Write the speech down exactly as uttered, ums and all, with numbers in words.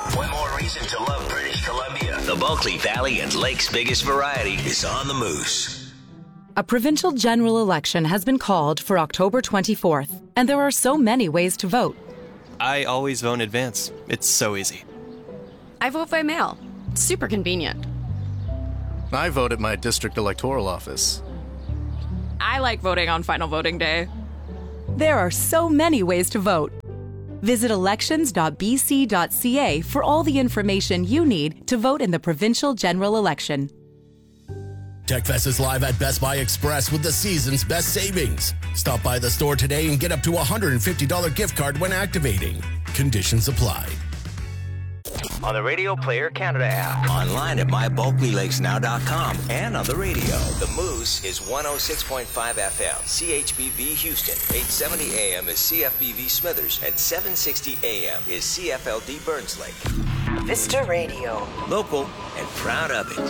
One more reason to love British Columbia. The Bulkley Valley and Lake's biggest variety is on the Moose. A provincial general election has been called for October twenty-fourth, and there are so many ways to vote. I always vote in advance. It's so easy. I vote by mail. It's super convenient. I vote at my district electoral office. I like voting on final voting day. There are so many ways to vote. Visit elections dot b c dot c a for all the information you need to vote in the provincial general election. TechFest is live at Best Buy Express with the season's best savings. Stop by the store today and get up to a one hundred fifty dollars gift card when activating. Conditions apply. On the Radio Player Canada app, online at my bulkley lakes now dot com, and on the radio. The Moose is one oh six point five F M, C H B V Houston, eight seventy A M is C F B V Smithers, and seven sixty A M is C F L D Burns Lake. Vista Radio. Local and proud of it.